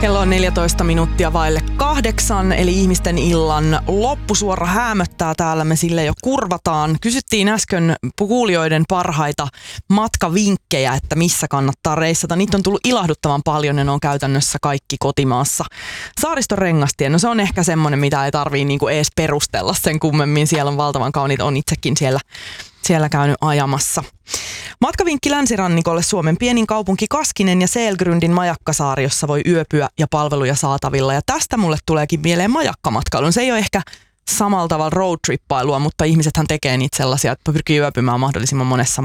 Kello on 14 minuuttia vaille 8, eli ihmisten illan loppusuora häämöttää täällä, me sille jo kurvataan. Kysyttiin äsken kuulijoiden parhaita matkavinkkejä, että missä kannattaa reissata. Niitä on tullut ilahduttavan paljon ja ne on käytännössä kaikki kotimaassa. Saariston Rengastie, no se on ehkä semmoinen, mitä ei tarvii niinku edes perustella sen kummemmin. Siellä on valtavan kauniit, on itsekin siellä käynyt ajamassa. Matkavinkki länsirannikolle: Suomen pienin kaupunki Kaskinen ja Selgrundin majakkasaari, jossa voi yöpyä ja palveluja saatavilla. Ja tästä mulle tuleekin mieleen majakkamatkailu. Se ei ole ehkä samalla tavalla roadtrippailua, mutta ihmisethän tekee niitä sellaisia, että pyrkii yöpymään mahdollisimman monessa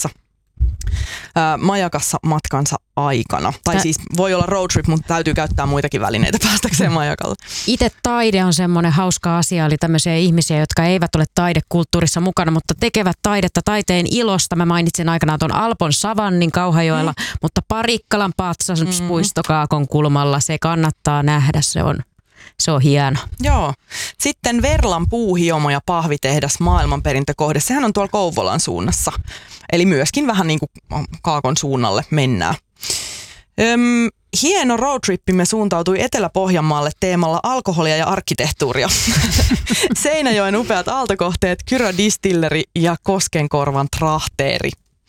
majakassa matkansa aikana. Tai siis voi olla roadtrip, mutta täytyy käyttää muitakin välineitä päästäkseen majakalle. Itse taide on semmoinen hauska asia, eli tämmöisiä ihmisiä, jotka eivät ole taidekulttuurissa mukana, mutta tekevät taidetta taiteen ilosta. Mä mainitsin aikanaan tuon Alpon Savannin Kauhajoella, mutta Parikkalan patsaspuisto Kaakon kulmalla, se kannattaa nähdä, se on hieno. Joo. Sitten Verlan puuhiomo ja pahvitehdas maailmanperintökohde. Sehän on tuolla Kouvolan suunnassa. Eli myöskin vähän niin kuin Kaakon suunnalle mennään. Hieno roadtrippimme suuntautui Etelä-Pohjanmaalle teemalla alkoholia ja arkkitehtuuria. Seinäjoen upeat aaltokohteet, Kyrö Distilleri ja Koskenkorvan Trahteeri.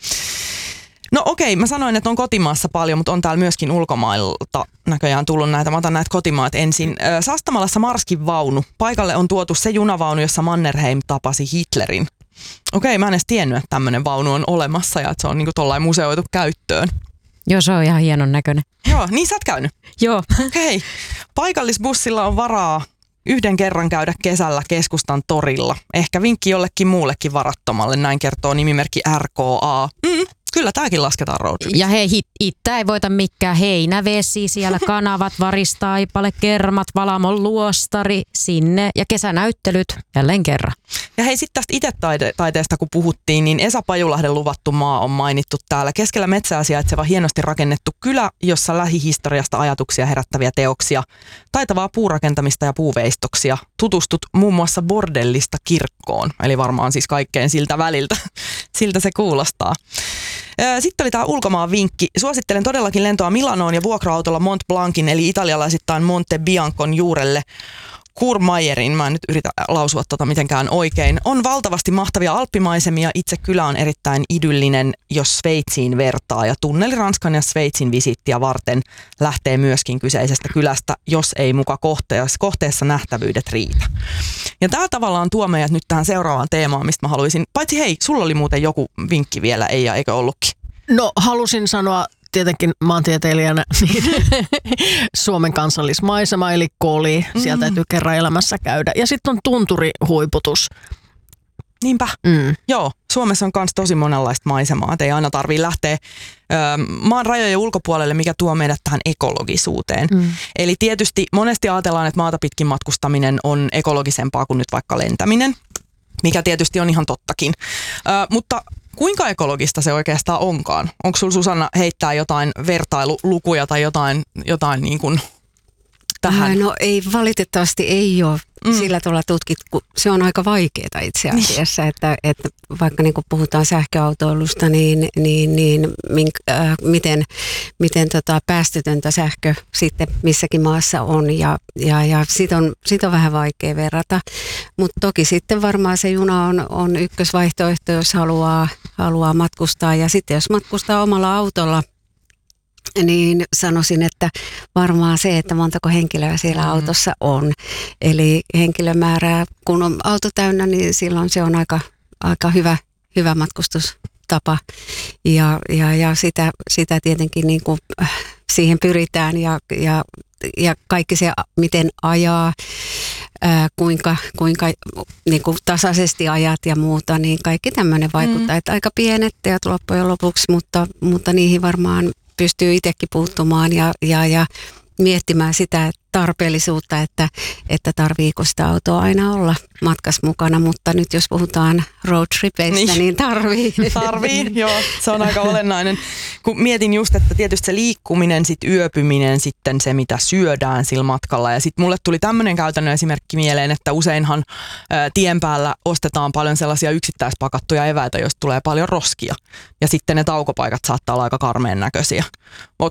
No okei, mä sanoin, että on kotimaassa paljon, mutta on täällä myöskin ulkomailta näköjään tullut näitä. Mä otan näitä kotimaat ensin. Sastamalassa Marskin vaunu. Paikalle on tuotu se junavaunu, jossa Mannerheim tapasi Hitlerin. Okei, mä en edes tiennyt, että tämmöinen vaunu on olemassa ja että se on niinku tollain museoitu käyttöön. Joo, se on ihan hienon näköinen. Joo, niin sä oot käynyt? Joo. Okei. Paikallisbussilla on varaa yhden kerran käydä kesällä keskustan torilla. Ehkä vinkki jollekin muullekin varattomalle, näin kertoo nimimerkki RKA. Kyllä tämäkin lasketaan roadtripiksi. Ja hei, ittä ei voita mikään heinävesi, siellä kanavat, varistaipale, kermat, Valamon luostari, sinne ja kesänäyttelyt jälleen kerran. Ja hei, sitten tästä itetaiteesta kun puhuttiin, niin Esa Pajulahden luvattu maa on mainittu täällä. Keskellä metsää sijaitseva hienosti rakennettu kylä, jossa lähihistoriasta ajatuksia herättäviä teoksia, taitavaa puurakentamista ja puuveistoksia. Tutustut muun muassa bordellista kirkkoon, eli varmaan siis kaikkeen siltä väliltä. Siltä se kuulostaa. Sitten oli tämä ulkomaan vinkki. Suosittelen todellakin lentoa Milanoon ja vuokra-autolla Mont Blancin eli italialaisittain Monte Biancon juurelle. Kurmajerin, mä en nyt yritä lausua mitenkään oikein. On valtavasti mahtavia alppimaisemia. Itse kylä on erittäin idyllinen, jos Sveitsiin vertaa. Ja tunneli Ranskan ja Sveitsin visittiä varten lähtee myöskin kyseisestä kylästä, jos ei muka kohteessa nähtävyydet riitä. Ja tämä tavallaan tuo meidät nyt tähän seuraavaan teemaan, mistä mä haluaisin. Paitsi hei, sulla oli muuten joku vinkki vielä, eikö ollutkin? No halusin sanoa tietenkin maantieteilijänä niin Suomen kansallismaisema eli Koli. Sieltä täytyy kerran elämässä käydä. Ja sitten on tunturihuiputus. Niinpä. Joo, Suomessa on myös tosi monenlaista maisemaa. Ei aina tarvitse lähteä maan rajojen ulkopuolelle, mikä tuo meidät tähän ekologisuuteen. Eli tietysti monesti ajatellaan, että maata pitkin matkustaminen on ekologisempaa kuin nyt vaikka lentäminen, mikä tietysti on ihan tottakin. Mutta kuinka ekologista se oikeastaan onkaan? Onko sulla, Susanna, heittää jotain vertailulukuja tai jotain niin kuin tähän? No ei, valitettavasti ei ole sillä tavalla tutkittu. Se on aika vaikeaa itse asiassa, että vaikka niin kuin puhutaan sähköautoilusta, miten päästötöntä sähkö sitten missäkin maassa on ja sit on vähän vaikea verrata. Mutta toki sitten varmaan se juna on ykkösvaihtoehto, jos haluaa matkustaa, ja sitten jos matkustaa omalla autolla, niin sanoisin, että varmaan se, että montako henkilöä siellä autossa on. Eli henkilömäärää, kun on auto täynnä, niin silloin se on aika hyvä matkustustapa. Ja sitä tietenkin niin kuin siihen pyritään ja kaikki se, miten ajaa, kuinka niin kuin tasaisesti ajat ja muuta, niin kaikki tämmöinen vaikuttaa. Että aika pienet teot loppujen lopuksi, mutta niihin varmaan pystyy itsekin puuttumaan ja miettimään sitä tarpeellisuutta, että tarviiko sitä autoa aina olla matkassa mukana, mutta nyt jos puhutaan roadtripeistä, niin tarvii. Tarvii, joo, se on aika olennainen. Kun mietin just, että tietysti se liikkuminen, sit yöpyminen, sitten se mitä syödään sillä matkalla, ja sitten mulle tuli tämmöinen käytännön esimerkki mieleen, että useinhan tien päällä ostetaan paljon sellaisia yksittäispakattuja eväitä, joista tulee paljon roskia, ja sitten ne taukopaikat saattaa olla aika karmeen näköisiä.